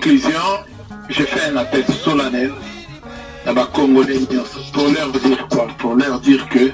conclusion, je fais un appel solennel à ma Congolais pour leur dire quoi? Pour leur dire que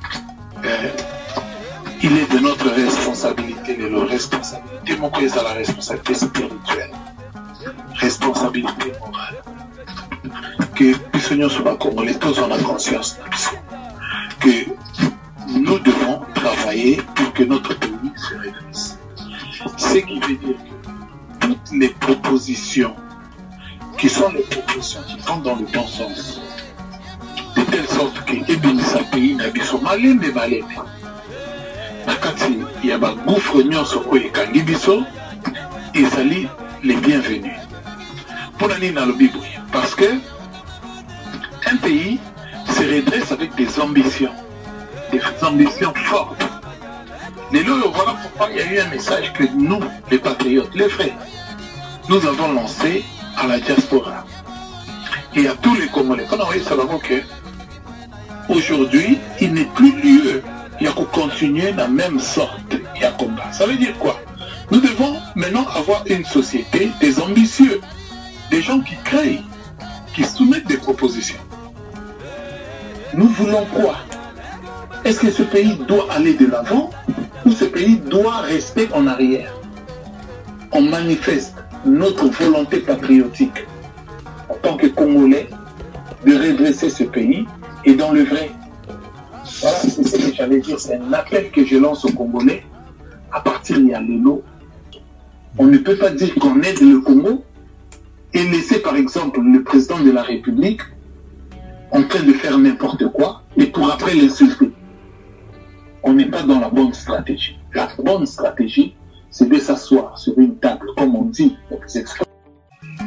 il est de notre responsabilité, de leur responsabilité, mon pays, c'est la responsabilité spirituelle, responsabilité morale. Que puissions sur la Congolais, tous en a conscience que nous devons travailler pour que notre pays se redresse. Ce qui veut dire que toutes les propositions qui sont les propositions qui vont dans le bon sens, de telle sorte que Ebinisa pays n'a pas malembe malembe. Nakati il y a un gouffre nyonso oyo ekangi biso ezali les bienvenus. Pour la ligne dans le Bible, parce que un pays se redresse avec des ambitions fortes. Mais là, voilà pourquoi il y a eu un message que nous, les patriotes, les frères, nous avons lancé à la diaspora et à tous les Congolais. On a envoyé ça là-bas que aujourd'hui, il n'est plus lieu, il y a qu'à continuer la même sorte de combat. Ça veut dire quoi? Nous devons maintenant avoir une société des ambitieux, des gens qui créent, qui soumettent des propositions. Nous voulons quoi? Est-ce que ce pays doit aller de l'avant ou ce pays doit rester en arrière? On manifeste notre volonté patriotique en tant que Congolais de redresser ce pays et dans le vrai. Voilà, c'est ce que j'allais dire. C'est un appel que je lance aux Congolais. À partir de Yalelo, on ne peut pas dire qu'on aide le Congo et laisser par exemple le président de la République en train de faire n'importe quoi et pour après l'insulter. On n'est pas dans la bonne stratégie. La bonne stratégie, c'est de s'asseoir sur une table, comme on dit, les experts.